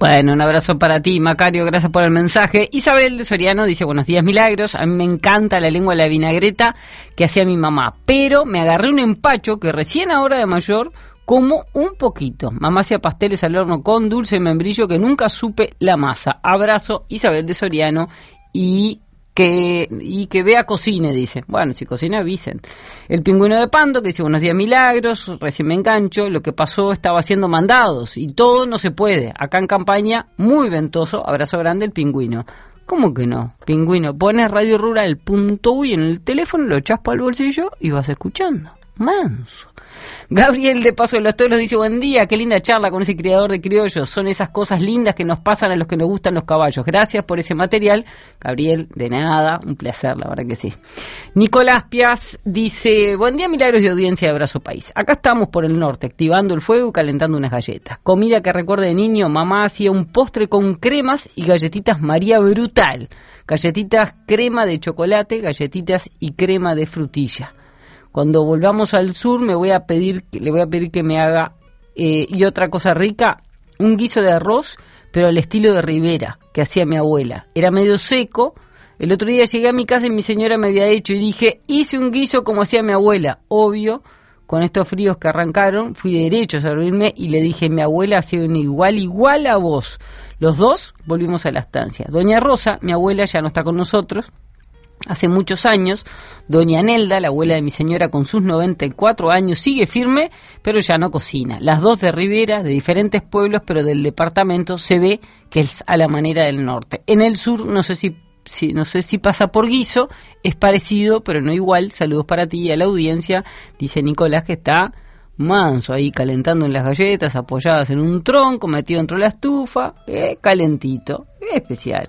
Bueno, un abrazo para ti, Macario, gracias por el mensaje. Isabel de Soriano dice, buenos días, Milagros, a mí me encanta la lengua de la vinagreta que hacía mi mamá, pero me agarré un empacho que recién ahora de mayor como un poquito. Mamá hacía pasteles al horno con dulce y membrillo que nunca supe la masa. Abrazo, Isabel de Soriano, y que vea cocine, dice. Bueno, si cocina avisen. El pingüino de Pando, que dice, buenos días, Milagros, recién me engancho, lo que pasó estaba haciendo mandados, y todo no se puede. Acá en campaña, muy ventoso, abrazo grande el pingüino. ¿Cómo que no? Pingüino, pones radiorural.uy en el teléfono, lo echas para el bolsillo y vas escuchando. Manso. Gabriel de Paso de los Toros dice, buen día, qué linda charla con ese criador de criollos, son esas cosas lindas que nos pasan a los que nos gustan los caballos, gracias por ese material. Gabriel, de nada, un placer, la verdad que sí. Nicolás Piaz dice, buen día, Milagros de audiencia de Abrazo País, acá estamos por el norte, activando el fuego y calentando unas galletas, comida que recuerdo de niño, mamá hacía un postre con cremas y galletitas María brutal, galletitas crema de chocolate, galletitas y crema de frutilla. Cuando volvamos al sur le voy a pedir que me haga, y otra cosa rica, un guiso de arroz, pero al estilo de Rivera, que hacía mi abuela. Era medio seco. El otro día llegué a mi casa y mi señora me había hecho y dije, hice un guiso como hacía mi abuela. Obvio, con estos fríos que arrancaron, fui derecho a servirme y le dije, mi abuela hacía un igual a vos. Los dos volvimos a la estancia. Doña Rosa, mi abuela, ya no está con nosotros. Hace muchos años, doña Nelda, la abuela de mi señora con sus 94 años, sigue firme, pero ya no cocina. Las dos de Rivera, de diferentes pueblos, pero del departamento, se ve que es a la manera del norte. En el sur, no sé si pasa por guiso, es parecido, pero no igual. Saludos para ti y a la audiencia, dice Nicolás, que está manso ahí calentando en las galletas, apoyadas en un tronco, metido dentro de la estufa, calentito, especial.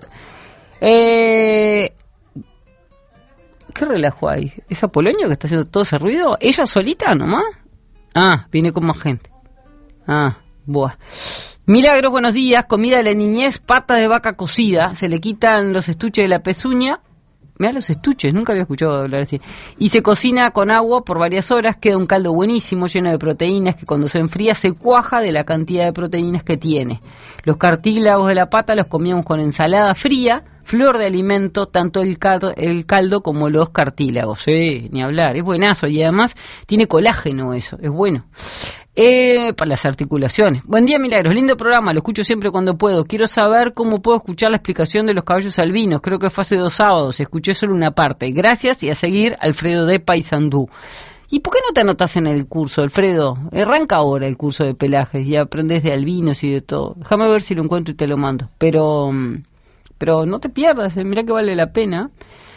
¿Qué relajo hay? ¿Esa Polonio que está haciendo todo ese ruido? ¿Ella solita nomás? Ah, viene con más gente. Ah, buah. Milagros, buenos días. Comida de la niñez, pata de vaca cocida. Se le quitan los estuches de la pezuña. Mirá los estuches, nunca había escuchado hablar así. Y se cocina con agua por varias horas. Queda un caldo buenísimo, lleno de proteínas, que cuando se enfría se cuaja de la cantidad de proteínas que tiene. Los cartílagos de la pata los comíamos con ensalada fría, flor de alimento, tanto el caldo como los cartílagos. Ni hablar, es buenazo y además tiene colágeno eso, es bueno. Para las articulaciones. Buen día, Milagros, lindo programa, lo escucho siempre cuando puedo. Quiero saber cómo puedo escuchar la explicación de los caballos albinos. Creo que fue hace 2 sábados, escuché solo una parte. Gracias y a seguir, Alfredo de Paysandú. ¿Y por qué no te anotas en el curso, Alfredo? Arranca ahora el curso de pelajes y aprendes de albinos y de todo. Déjame ver si lo encuentro y te lo mando. Pero no te pierdas, mirá que vale la pena.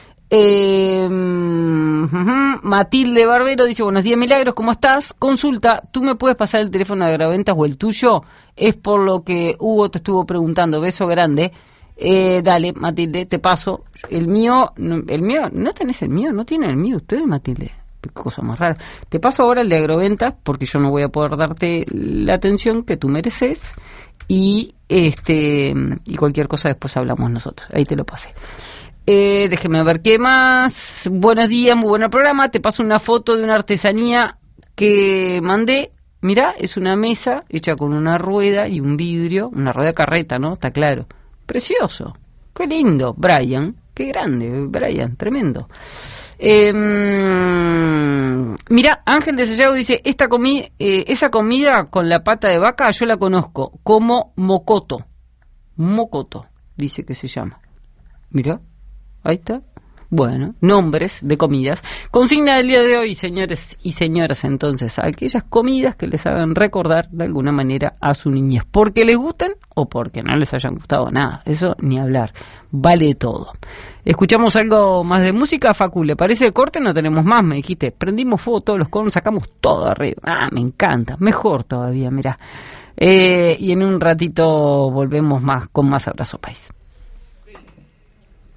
Matilde Barbero dice, buenos días, Milagros, ¿cómo estás? Consulta, ¿tú me puedes pasar el teléfono de Agraventas o el tuyo? Es por lo que Hugo te estuvo preguntando. Beso grande. Dale, Matilde, te paso. ¿No tenés el mío? ¿No tiene el mío ustedes, Matilde? Qué cosa más rara. Te paso ahora el de Agroventas porque yo no voy a poder darte la atención que tú mereces y cualquier cosa después hablamos nosotros. Ahí te lo pasé. Déjeme ver qué más. Buenos días, muy buen programa. Te paso una foto de una artesanía que mandé. Mirá, es una mesa hecha con una rueda y un vidrio, una rueda carreta, ¿no? Está claro. Precioso. Qué lindo, Brian. Qué grande, Brian, tremendo. Mira, Ángel de Sayago dice, esa comida con la pata de vaca yo la conozco como mocoto. Mocoto, dice que se llama. Mira, ahí está. Bueno, nombres de comidas. Consigna del día de hoy, señores y señoras, entonces, aquellas comidas que les hagan recordar de alguna manera a su niñez. Porque les gusten o porque no les hayan gustado nada. Eso ni hablar. Vale todo. Escuchamos algo más de música, Facu. ¿Le parece el corte? No tenemos más, me dijiste. Prendimos fuego todos los conos, sacamos todo arriba. Ah, me encanta. Mejor todavía, mirá. Y en un ratito volvemos con más Abrazo País.